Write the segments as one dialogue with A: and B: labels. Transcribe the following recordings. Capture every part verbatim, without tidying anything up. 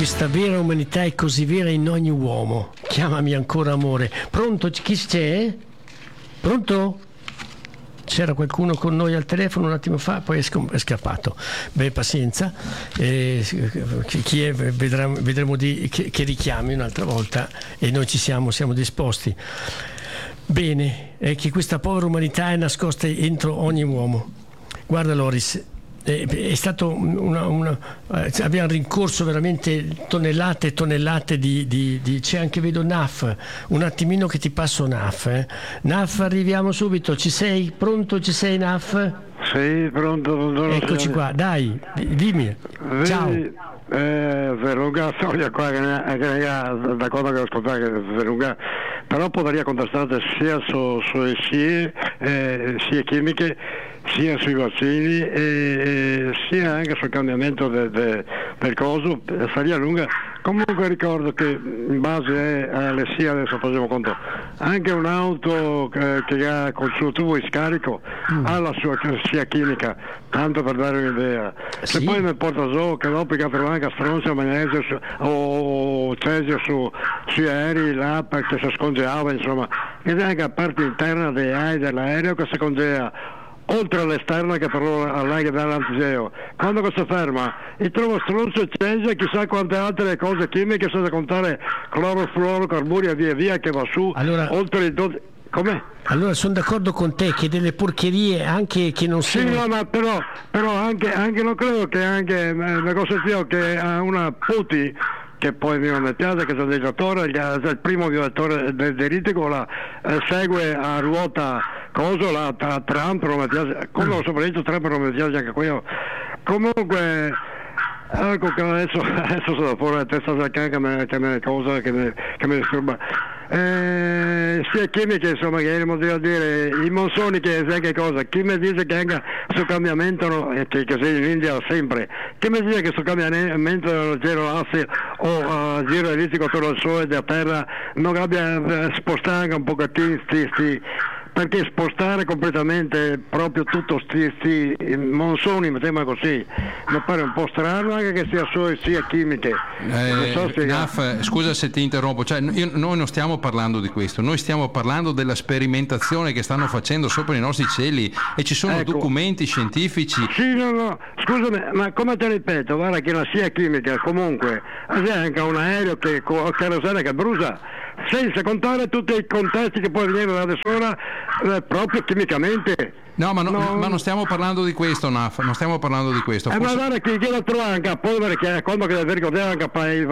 A: questa vera umanità è così vera in ogni uomo. Chiamami ancora amore. Pronto? Chi c'è? Pronto? C'era qualcuno con noi al telefono un attimo fa, poi è, scom- è scappato. Beh, pazienza. Eh, chi è, vedrà, vedremo di, che, che richiami un'altra volta, e noi ci siamo, siamo disposti. Bene, è che questa povera umanità è nascosta entro ogni uomo. Guarda Loris, è, è stato una, una eh, abbiamo rincorso veramente tonnellate e tonnellate di, di, di c'è anche, vedo Naf, un attimino che ti passo Naf. eh. Naf, arriviamo subito, ci sei? Pronto? Ci sei Naf?
B: Sì, pronto, pronto.
A: Eccoci qua, dai, dimmi.
B: Vedi,
A: Ciao.
B: Eh, Verunga, storia qua che ne, che ne ha, da cosa che ho ascoltato che Verunga, però potrei contestare sia su, sulle scie, eh, sia chimiche, sia sui vaccini e, e sia anche sul cambiamento de, de, del coso, sarebbe lunga. Comunque ricordo che in base alle scie, adesso facciamo conto, anche un'auto che, che ha col suo tubo di scarico mm. ha la sua scia chimica, tanto per dare un'idea.
A: Sì.
B: Se poi mi porta giù che dopo che anche stronzo, magnesio su, o cesio su, sui aerei là perché si scongeava, insomma, ed è anche a parte interna dei A I dell'aereo che si congela, oltre all'esterna che però a lei che dà l'antiseo. Quando questo ferma e trova stronzo, cesio e chissà quante altre cose chimiche, senza contare clorofluorocarburi e via via che va su,
A: allora,
B: oltre i dodici. Com'è?
A: Allora sono d'accordo con te che delle porcherie anche che non siano...
B: Sì, no, ma però, però anche, anche non credo che anche una cosa sia che a una Puti, che poi mi hanno piace, che sono il direttore, il primo direttore del Deritico, la eh, segue a ruota coso, la tra Trump, non mi piace, come ho soprattutto Trump non mi piace anche quello. Comunque, ecco che adesso, adesso sono fuori la testa da can che mi, che mi, cosa, che mi, che mi disturba. Eh, sia chimiche, insomma, che io devo dire, i monsoni che sai che cosa, chi mi dice che anche sul cambiamento, no, che, che sei in India sempre, chi mi dice che sul cambiamento dello giro asse o uh, giro ellittico attorno al sole e della terra non abbia uh, spostato anche un pochettino sti, sti perché spostare completamente proprio tutto sti, sti monsoni, mettiamo così, mi pare un po' strano, anche che sia solo sia chimiche.
C: Eh, so Naf, scusa se ti interrompo, cioè, io, noi non stiamo parlando di questo, noi stiamo parlando della sperimentazione che stanno facendo sopra i nostri cieli e ci sono ecco. documenti scientifici.
B: Sì, no, no, scusami, ma come te ripeto, guarda che la sia chimica comunque, c'è anche un aereo che con kerosene che brucia, senza contare tutti i contesti che poi vengono da sola eh, proprio chimicamente.
C: No, ma, no, no, ma non stiamo parlando di questo, Naf, non stiamo parlando di questo.
B: Eh,
C: Forse...
B: ma guarda che lo trova anche a polvere, che è quando che deve ricordare anche poi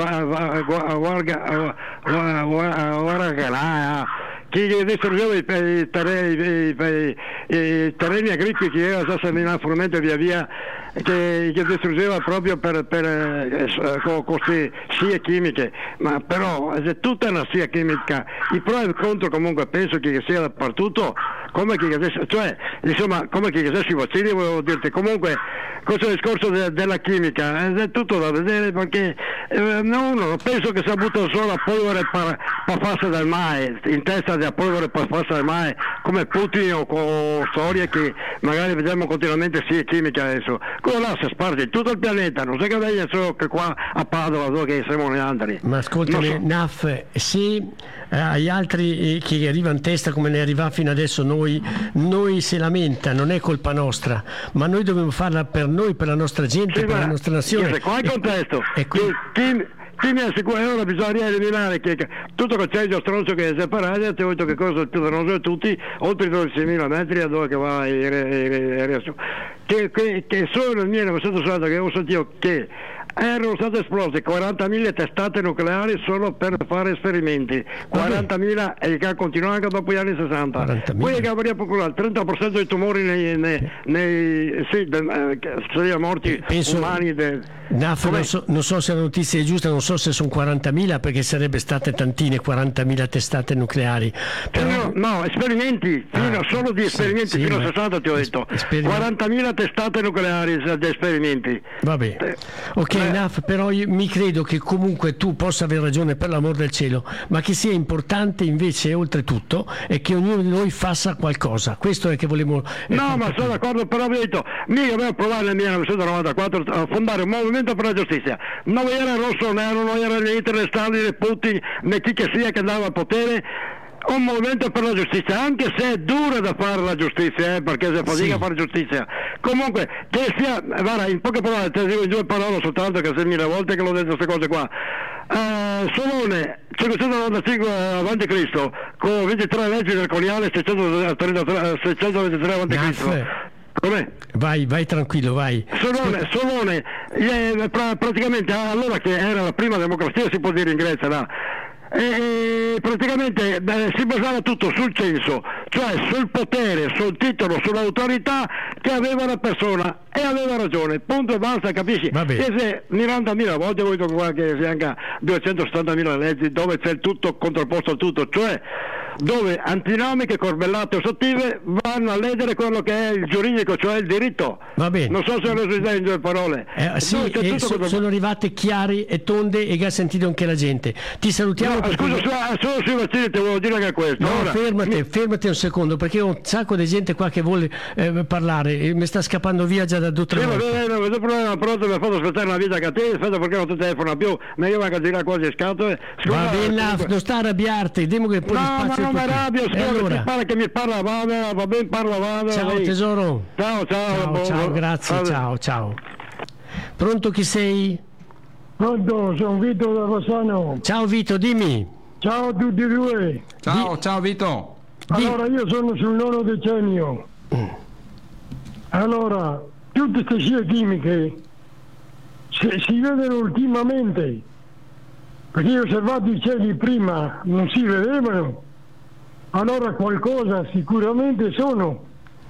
B: guarda che distruggeva i, i, terreni, i, i terreni agricoli che era già seminalmente via via, che, che distruggeva proprio per, per eh, con queste scie chimiche, ma però è tutta una scia chimica, i pro e i contro comunque penso che sia dappertutto, come che adesso, cioè insomma come che adesso i vaccini, volevo dirti, comunque questo discorso de, della chimica è tutto da vedere, perché eh, no, non penso che sia butta solo la polvere per, per farsi del male in testa della polvere per farsi del male come Putin o con storie che magari vediamo continuamente sì chimica adesso, quello là si sparge in tutto il pianeta, non so che venga solo che qua a Padova dove che siamo neandri.
A: Ma ascoltami so. Naf, se eh, agli altri eh, che arrivano in testa come ne arriva fino adesso noi, noi si lamenta, non è colpa nostra, ma noi dobbiamo farla per noi, per la nostra gente, sì, per la nostra nazione.
B: Qua è il contesto.
A: E, e qui...
B: chi, chi mi assicura ora bisogna eliminare che, che tutto quel ceggio stronzo che è separato, ti ho detto che cosa più danoso di tutti, oltre i dodicimila metri a dove che va il resto. Che, che, che solo nel millenovecentosettanta che ho sentito che erano state esplose quarantamila testate nucleari solo per fare esperimenti, quarantamila e che continuano anche dopo gli anni sessanta. Poi che avrebbe procurato il trenta per cento dei tumori nei, nei, nei sì, de, eh, morti Penso, umani. De,
A: Naf, non, so, non so se la notizia è giusta, non so se sono quarantamila perché sarebbe state tantine, quarantamila testate nucleari. Però...
B: No, no, esperimenti, fino ah, solo di esperimenti, sì, fino a sessanta ti ho detto, esperimenti. quarantamila testate nucleari di esperimenti.
A: Vabbè, ok. Naf, però io mi credo che comunque tu possa aver ragione, per l'amor del cielo, ma che sia importante invece oltretutto è che ognuno di noi faccia qualcosa. Questo è che volevo eh,
B: no ma sono d'accordo, però vi ho detto mica avevo provato nel millenovecentonovantaquattro a fondare un movimento per la giustizia, non era rosso, nero, non erano né Hitler, né Stalin, né Putin, né chi che sia che andava al potere. Un movimento per la giustizia, anche se è dura da fare la giustizia, eh, perché se fatica a fare giustizia. Comunque, che sia, guarda, in poche parole, te dico in due parole soltanto, che se mille volte che l'ho detto queste cose qua. Uh, Solone, cinquecentonovantacinque avanti Cristo, con ventitré leggi draconiane, seicentoventitré avanti Cristo. Com'è?
A: Vai, vai tranquillo, vai.
B: Solone, Solone eh, pra, praticamente allora che era la prima democrazia, si può dire in Grecia, là. E praticamente beh, si basava tutto sul censo, cioè sul potere, sul titolo, sull'autorità che aveva la persona, e aveva ragione, punto e basta, capisci? E se novantamila volte voi qua che si anche duecentosettantamila leggi dove c'è il tutto contrapposto al tutto, cioè dove antinomiche, corbellate o sottive vanno a ledere quello che è il giuridico, cioè il diritto.
A: Va bene.
B: Non so se ho reso idea in due parole.
A: Eh, sì, eh, so, cosa... sono arrivate chiare e tonde e che ha sentito anche la gente. Ti salutiamo.
B: No, scusa, perché... solo sui vaccini ti volevo dire anche questo.
A: No,
B: Ora,
A: fermati,
B: mi...
A: fermati un secondo, perché ho un sacco di gente qua che vuole eh, parlare e mi sta scappando via già da due o tre volte.
B: Sì, non vedo problema, pronto, mi ha fatto aspettare una vita cattiva, aspetta perché non ti telefona più, ma io vengo a girare quasi le scatole. Scusa,
A: va bene,
B: comunque...
A: non sta a arrabbiarti, dimmi che poi
B: no,
A: spazio.
B: No, ma non mi arrabbio, scusa, allora. Ti pare che mi parla, va bene, va bene, parla, va bene.
A: Ciao tesoro.
B: Ciao, ciao.
A: Ciao,
B: buon...
A: ciao, grazie, ciao. Ciao, ciao. Pronto, chi sei?
D: Pronto, sono Vito da Rossano.
A: Ciao Vito, dimmi.
D: Ciao a tutti e due.
C: Ciao, Di... ciao Vito.
D: Allora, io sono sul nono decennio. Mm. Allora, tutte queste scie chimiche se, si vedono ultimamente, perché io ho osservato i cieli prima, non si vedevano. Allora qualcosa sicuramente sono.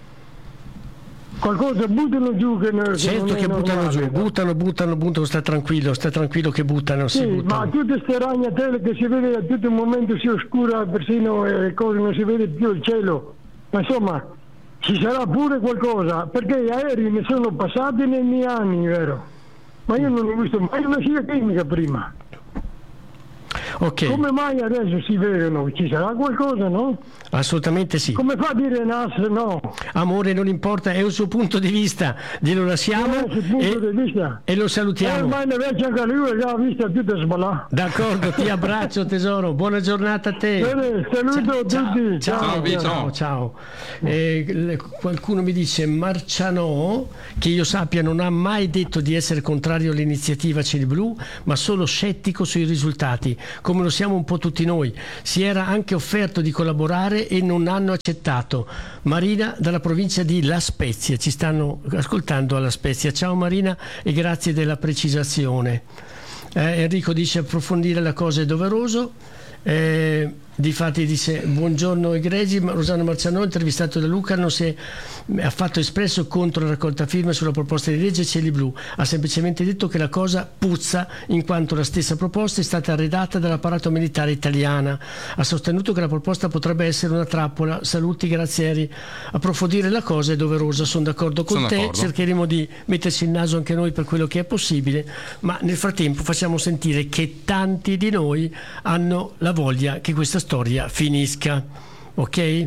D: Qualcosa buttano giù che, ne,
A: certo
D: che,
A: che buttano
D: normale,
A: giù, buttano, buttano, buttano, sta tranquillo, sta tranquillo che buttano,
D: sì,
A: si buttano.
D: Ma tutte queste ragnatele che si vede a tutto il momento si oscura persino e cose, non si vede più il cielo. Ma insomma, ci sarà pure qualcosa, perché gli aerei ne sono passati nei miei anni, vero? Ma io non ho visto mai una scia chimica prima.
A: Okay.
D: Come mai adesso si vedono? Ci sarà qualcosa, no?
A: Assolutamente sì.
D: Come fa a dire Nas no?
A: Amore, non importa, è un suo punto di vista, glielo lasciamo e, e lo salutiamo.
D: Eh, ma invece anche lui già vista tutta sballata.
A: D'accordo, ti abbraccio tesoro, buona giornata a te.
D: Bene, saluto a tutti.
A: Ciao, ciao, ciao. ciao, ciao. Eh, qualcuno mi dice Marciano, che io sappia non ha mai detto di essere contrario all'iniziativa Cieli Blu, ma solo scettico sui risultati, come lo siamo un po' tutti noi. Si era anche offerto di collaborare e non hanno accettato. Marina dalla provincia di La Spezia, ci stanno ascoltando alla Spezia. Ciao Marina e grazie della precisazione. eh, Enrico dice approfondire la cosa è doveroso. eh, Difatti dice buongiorno egregi, Rosanna Marciano, intervistato da Luca, non si è affatto espresso contro la raccolta firme sulla proposta di legge Cieli Blu, ha semplicemente detto che la cosa puzza in quanto la stessa proposta è stata redatta dall'apparato militare italiana. Ha sostenuto che la proposta potrebbe essere una trappola. Saluti Grazieri. Approfondire la cosa è doverosa, sono d'accordo con sono te, d'accordo. Cercheremo di metterci il naso anche noi per quello che è possibile, ma nel frattempo facciamo sentire che tanti di noi hanno la voglia che questa storia finisca, ok?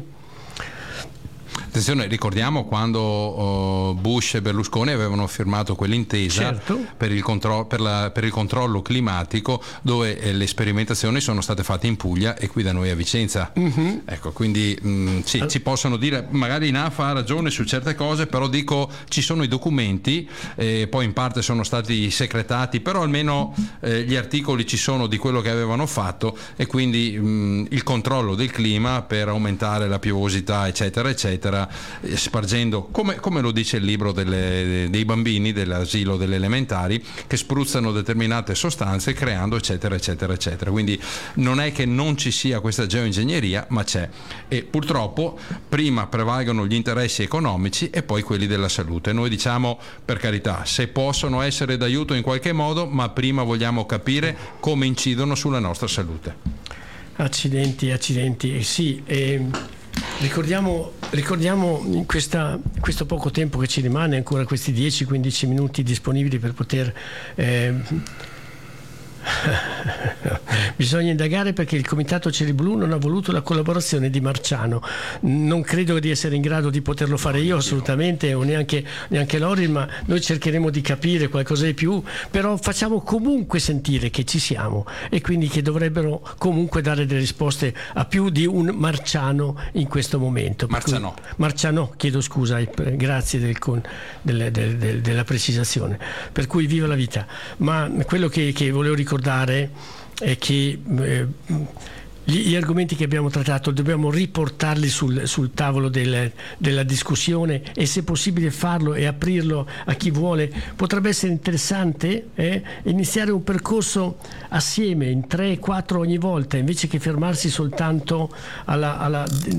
C: Attenzione, ricordiamo quando uh, Bush e Berlusconi avevano firmato quell'intesa
A: certo.
C: per, il contro- per, la, per il controllo climatico, dove eh, le sperimentazioni sono state fatte in Puglia e qui da noi a Vicenza. Mm-hmm. Ecco, quindi mh, sì, allora. Ci possono dire, magari Nafa ha ragione su certe cose, però dico ci sono i documenti, eh, poi in parte sono stati secretati, però almeno eh, gli articoli ci sono di quello che avevano fatto, e quindi mh, il controllo del clima per aumentare la piovosità, eccetera, eccetera, spargendo, come, come lo dice il libro delle, dei bambini dell'asilo delle elementari, che spruzzano determinate sostanze creando eccetera eccetera eccetera. Quindi non è che non ci sia questa geoingegneria, ma c'è, e purtroppo prima prevalgono gli interessi economici e poi quelli della salute. Noi diciamo, per carità, se possono essere d'aiuto in qualche modo, ma prima vogliamo capire come incidono sulla nostra salute.
A: Accidenti, accidenti, sì. E Ricordiamo, ricordiamo in questa, questo poco tempo che ci rimane, ancora questi dieci quindici minuti disponibili per poter eh, Bisogna indagare perché il Comitato Cieli Blu non ha voluto la collaborazione di Marciano. Non credo di essere in grado di poterlo fare io assolutamente, o neanche, neanche Lorin, ma noi cercheremo di capire qualcosa di più, però facciamo comunque sentire che ci siamo e quindi che dovrebbero comunque dare delle risposte a più di un Marciano in questo momento.
C: Marciano.
A: Marciano, chiedo scusa, grazie del, del, del, del, della precisazione. Per cui viva la vita. Ma quello che, che volevo ricordare è che eh, gli, gli argomenti che abbiamo trattato dobbiamo riportarli sul, sul tavolo del, della discussione, e se possibile farlo e aprirlo a chi vuole. Potrebbe essere interessante eh, iniziare un percorso assieme in tre quattro ogni volta, invece che fermarsi soltanto alla, alla,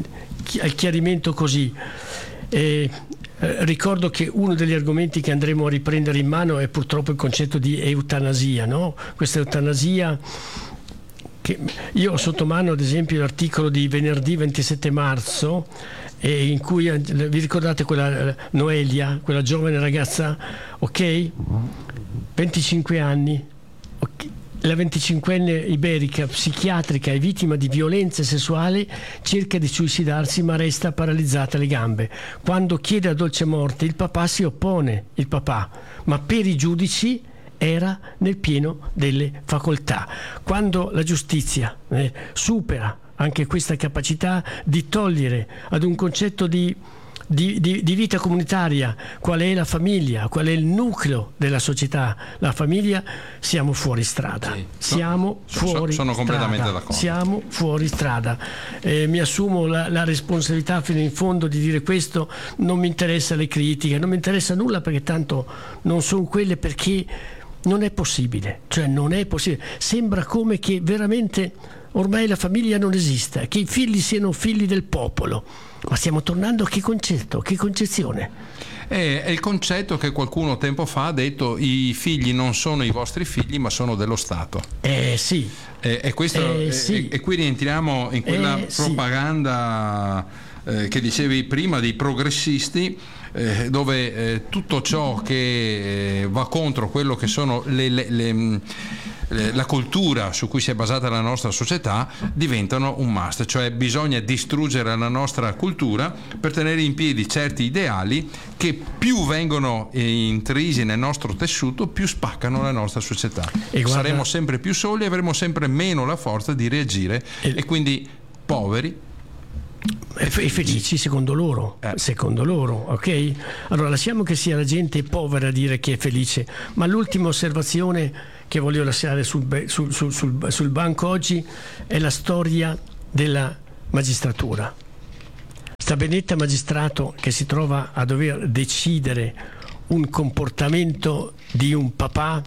A: al chiarimento così. Eh, Eh, ricordo che uno degli argomenti che andremo a riprendere in mano è purtroppo il concetto di eutanasia, no? Questa eutanasia che io ho sotto mano, ad esempio, l'articolo di venerdì ventisette marzo, eh, in cui vi ricordate quella Noelia, quella giovane ragazza, ok? venticinque anni, okay. La venticinquenne iberica psichiatrica e vittima di violenze sessuali cerca di suicidarsi ma resta paralizzata alle gambe. Quando chiede a dolce morte, il papà si oppone, il papà, ma per i giudici era nel pieno delle facoltà. Quando la giustizia eh, supera anche questa capacità di togliere ad un concetto di Di, di, di vita comunitaria qual è la famiglia, qual è il nucleo della società, la famiglia, siamo fuori strada.
C: Sì.
A: Siamo
C: sono,
A: fuori
C: sono
A: strada.
C: completamente d'accordo.
A: Siamo fuori strada. Eh, mi assumo la, la responsabilità fino in fondo di dire questo. Non mi interessa le critiche, non mi interessa nulla, perché tanto non sono quelle, perché non è possibile. Cioè non è possibile. Sembra come che veramente ormai la famiglia non esista, che i figli siano figli del popolo. Ma stiamo tornando a che concetto, che concezione?
C: È, è il concetto che qualcuno tempo fa ha detto: i figli non sono i vostri figli, ma sono dello Stato.
A: Eh sì.
C: E, e, questo,
A: eh,
C: e,
A: sì.
C: e qui rientriamo in quella
A: eh,
C: propaganda sì. eh, che dicevi prima dei progressisti, eh, dove eh, tutto ciò che eh, va contro quello che sono le, le, le la cultura su cui si è basata la nostra società diventano un must, cioè bisogna distruggere la nostra cultura per tenere in piedi certi ideali che più vengono intrisi nel nostro tessuto, più spaccano la nostra società. E guarda, saremo sempre più soli, avremo sempre meno la forza di reagire e, e quindi poveri
A: e felici secondo loro, eh. secondo loro, ok? Allora lasciamo che sia la gente povera a dire che è felice, ma l'ultima osservazione che voglio lasciare sul, sul, sul, sul, sul banco oggi è la storia della magistratura. Sta benedetta magistrato che si trova a dover decidere un comportamento di un papà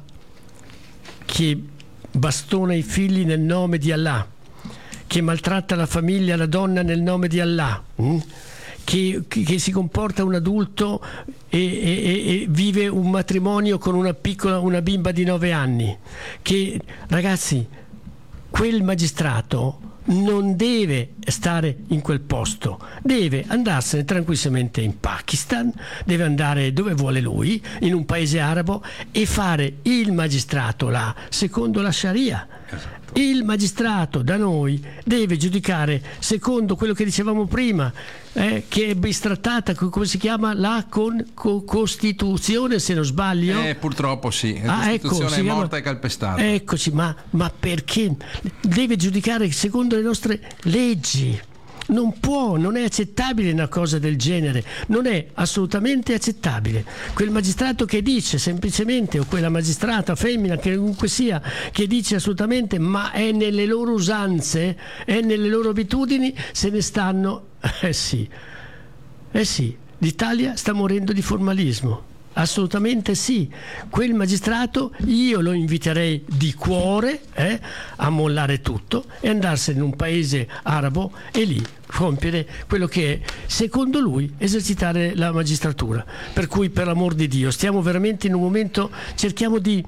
A: che bastona i figli nel nome di Allah, che maltratta la famiglia, la donna nel nome di Allah, hm? che, che, che si comporta un adulto e, e, e vive un matrimonio con una piccola, una bimba di nove anni. Che, ragazzi, quel magistrato non deve stare in quel posto, deve andarsene tranquillamente in Pakistan, deve andare dove vuole lui, in un paese arabo, e fare il magistrato là secondo la Sharia. Esatto. Il magistrato da noi deve giudicare secondo quello che dicevamo prima, eh, che è bistrattata, come si chiama, la con, co, Costituzione, se non sbaglio.
C: Eh, purtroppo sì, la
A: ah,
C: Costituzione
A: ecco,
C: è morta
A: chiama,
C: e calpestata.
A: Eccoci, ma, ma perché? Deve giudicare secondo le nostre leggi. Non può, non è accettabile una cosa del genere, non è assolutamente accettabile. Quel magistrato che dice semplicemente, o quella magistrata femmina che comunque sia, che dice assolutamente, ma è nelle loro usanze, è nelle loro abitudini, se ne stanno. Eh sì, eh sì, l'Italia sta morendo di formalismo. Assolutamente sì. Quel magistrato io lo inviterei di cuore eh, a mollare tutto e andarsene in un paese arabo e lì compiere quello che è, secondo lui, esercitare la magistratura. Per cui, per l'amor di Dio, stiamo veramente in un momento, cerchiamo di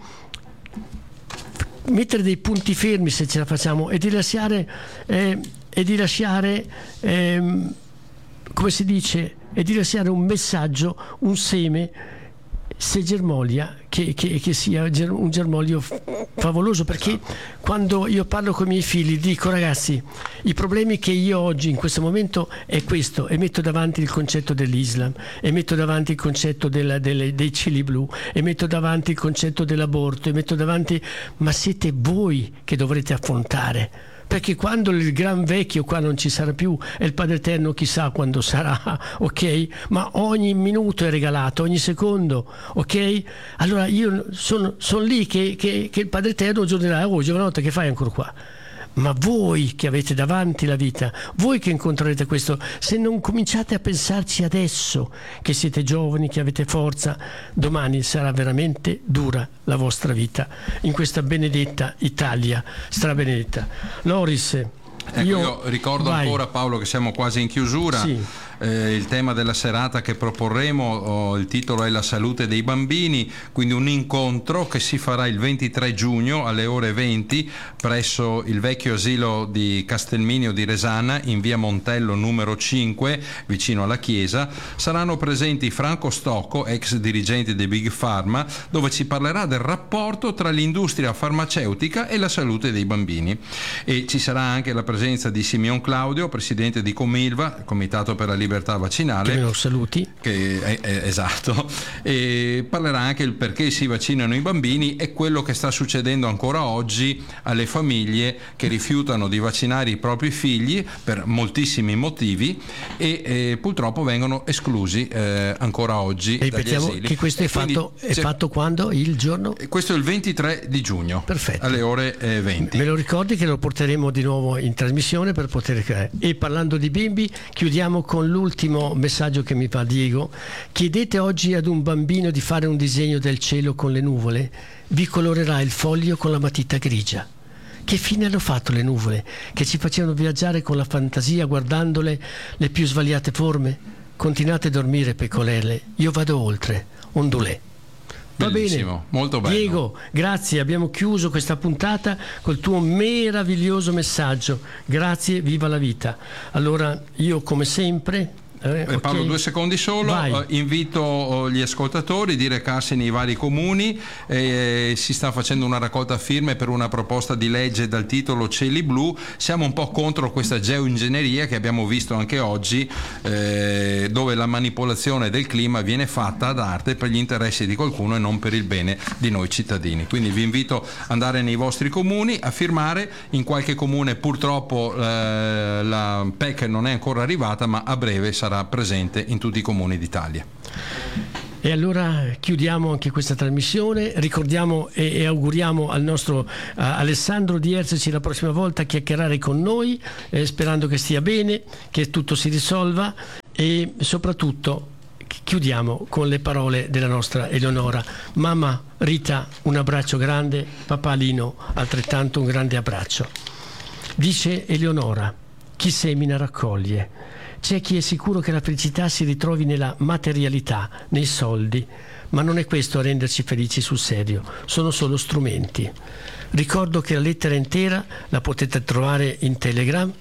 A: mettere dei punti fermi, se ce la facciamo, e di lasciare eh, e di lasciare eh, come si dice, e di lasciare un messaggio, un seme se germoglia, che, che, che sia un germoglio favoloso, perché esatto. Quando io parlo con i miei figli dico: ragazzi, i problemi che io oggi in questo momento è questo, e metto davanti il concetto dell'Islam, e metto davanti il concetto della, delle, dei cieli blu, e metto davanti il concetto dell'aborto, e metto davanti, ma siete voi che dovrete affrontare, perché quando il gran vecchio qua non ci sarà più e il Padre Eterno chissà quando sarà, ok? Ma ogni minuto è regalato, ogni secondo, ok? Allora io sono, sono lì che, che, che il Padre Eterno un giorno dirà: oh, giovanotte, che fai ancora qua? Ma voi che avete davanti la vita, voi che incontrerete questo, se non cominciate a pensarci adesso che siete giovani, che avete forza, domani sarà veramente dura la vostra vita in questa benedetta Italia strabenedetta. Loris,
C: ecco, io, io ricordo vai. ancora, Paolo, che siamo quasi in chiusura. Sì. Eh, il tema della serata che proporremo, oh, il titolo è La salute dei bambini, quindi un incontro che si farà il ventitré giugno alle ore venti presso il vecchio asilo di Castelminio di Resana in via Montello numero cinque, vicino alla chiesa. Saranno presenti Franco Stocco, ex dirigente di Big Pharma, dove ci parlerà del rapporto tra l'industria farmaceutica e la salute dei bambini, e ci sarà anche la presenza di Simeon Claudio, presidente di Comilva, Comitato per la Libertà Vaccinale,
A: che me lo saluti,
C: che è, è, esatto, e parlerà anche il perché si vaccinano i bambini e quello che sta succedendo ancora oggi alle famiglie che rifiutano di vaccinare i propri figli per moltissimi motivi e eh, purtroppo vengono esclusi eh, ancora oggi.
A: E ripetiamo dagli asili. Che questo è fatto, è fatto quando? Il giorno?
C: Questo è il ventitré di giugno.
A: Perfetto.
C: Alle ore eh, venti.
A: Me lo ricordi che lo porteremo di nuovo in trasmissione per poter creare. E parlando di bimbi, chiudiamo con l'ultimo messaggio che mi fa Diego. Chiedete oggi ad un bambino di fare un disegno del cielo con le nuvole, vi colorerà il foglio con la matita grigia. Che fine hanno fatto le nuvole che ci facevano viaggiare con la fantasia guardandole le più svariate forme? Continuate a dormire, pecorelle, io vado oltre. Ondulè. Va
C: Bellissimo,
A: bene.
C: Molto bello.
A: Diego, grazie, abbiamo chiuso questa puntata col tuo meraviglioso messaggio. Grazie, viva la vita. Allora, io come sempre...
C: Eh, okay. Paolo, due secondi solo. Uh, invito gli ascoltatori di recarsi nei vari comuni. Eh, si sta facendo una raccolta firme per una proposta di legge dal titolo Cieli Blu. Siamo un po' contro questa geoingegneria che abbiamo visto anche oggi, eh, dove la manipolazione del clima viene fatta ad arte per gli interessi di qualcuno e non per il bene di noi cittadini. Quindi vi invito ad andare nei vostri comuni a firmare. In qualche comune purtroppo eh, la P E C non è ancora arrivata, ma a breve sarà presente in tutti i comuni d'Italia.
A: E allora chiudiamo anche questa trasmissione, ricordiamo e, e auguriamo al nostro uh, Alessandro di esserci la prossima volta a chiacchierare con noi, eh, sperando che stia bene, che tutto si risolva, e soprattutto chiudiamo con le parole della nostra Eleonora. Mamma Rita, un abbraccio grande, papà Lino altrettanto un grande abbraccio. Dice Eleonora: chi semina raccoglie. C'è chi è sicuro che la felicità si ritrovi nella materialità, nei soldi, ma non è questo a renderci felici sul serio, sono solo strumenti. Ricordo che la lettera intera la potete trovare in Telegram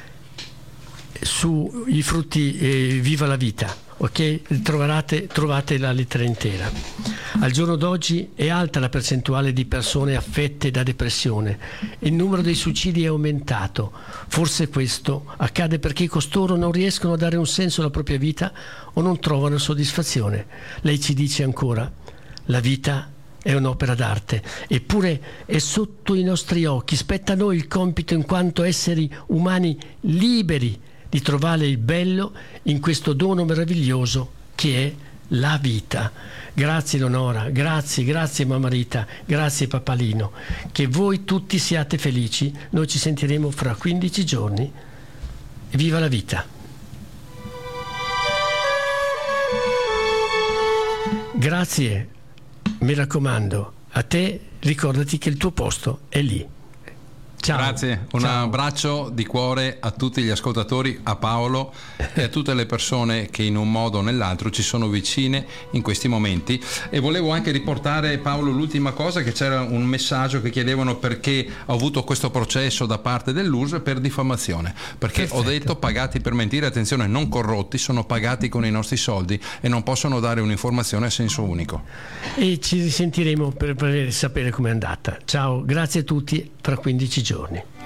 A: su i frutti eh, Viva la Vita, ok? Trovate, trovate la lettera intera. Al giorno d'oggi è alta la percentuale di persone affette da depressione, il numero dei suicidi è aumentato. Forse questo accade perché costoro non riescono a dare un senso alla propria vita o non trovano soddisfazione. Lei ci dice ancora: la vita è un'opera d'arte, eppure è sotto i nostri occhi. Spetta a noi il compito, in quanto esseri umani liberi, di trovare il bello in questo dono meraviglioso che è la vita. Grazie Eleonora, grazie, grazie mamma Rita, grazie papalino. Che voi tutti siate felici. Noi ci sentiremo fra quindici giorni. Viva la vita. Grazie, mi raccomando, a te ricordati che il tuo posto è lì. Ciao. Ciao.
C: Grazie, un
A: Ciao.
C: abbraccio di cuore a tutti gli ascoltatori, a Paolo e a tutte le persone che in un modo o nell'altro ci sono vicine in questi momenti. E volevo anche riportare, Paolo, l'ultima cosa, che c'era un messaggio che chiedevano perché ho avuto questo processo da parte dell'U R S S per diffamazione, perché
A: Perfetto.
C: ho detto pagati per mentire, attenzione, non corrotti, sono pagati con i nostri soldi e non possono dare un'informazione a senso unico.
A: E ci risentiremo per, per sapere com'è andata. Ciao, grazie a tutti, fra quindici giorni.